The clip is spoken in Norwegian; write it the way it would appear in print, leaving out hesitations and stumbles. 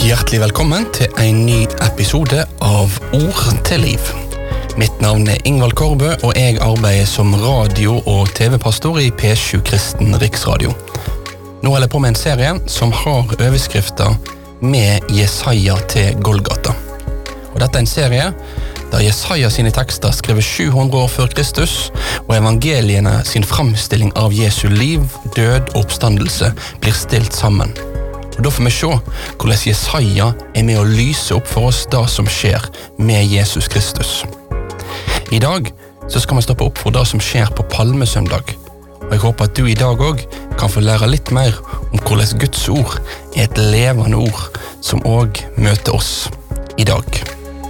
Hjertelig velkommen til en ny episode av Ord til liv. Mitt navn Ingvald Korbø, og jeg arbeider som radio- og TV-pastor i P7 Kristen Riksradio. Nå holder jeg på med en serie som har overskrifter med Jesaja til Golgata. Og dette en serie der Jesaja sine tekster skrevet 700 år før Kristus, og evangeliene sin framstilling av Jesu liv, død og oppstandelse blir stilt sammen. Og da får vi se hvordan Jesaja med å lyse opp for oss det som skjer med Jesus Kristus. I dag så skal vi stoppe opp for det som skjer på Palmesøndag. Og jeg håper at du i dag også kan få lære litt mer om hvordan Guds ord et levende ord som også møter oss i dag.